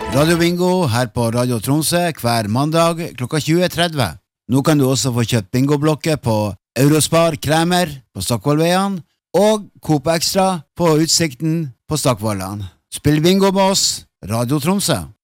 Radio Bingo her på Radio Tromsø hver mandag klokka 20:30. Nå kan du også få kjøpt bingoblokker på Eurospar Kremer på Stokkvollveien og Coop Extra på Utsikten på Stokkvollan. Spill bingo med oss, Radio Tromsø.